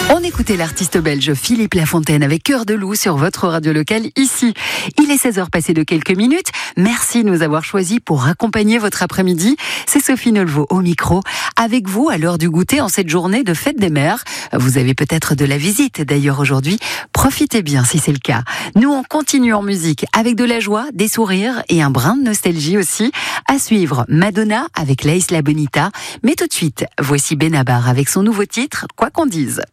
On écoutait l'artiste belge Philippe Lafontaine avec Cœur de loup sur votre radio locale ici. Il est 16h passé de quelques minutes. Merci de nous avoir choisis pour accompagner votre après-midi. C'est Sophie Nolveau au micro. Avec vous à l'heure du goûter en cette journée de fête des mères. Vous avez peut-être de la visite d'ailleurs aujourd'hui. Profitez bien si c'est le cas. Nous on continue en musique avec de la joie, des sourires et un brin de nostalgie aussi. À suivre Madonna avec La Isla Bonita. Mais tout de suite, voici Benabar avec son nouveau titre, Quoi qu'on dise.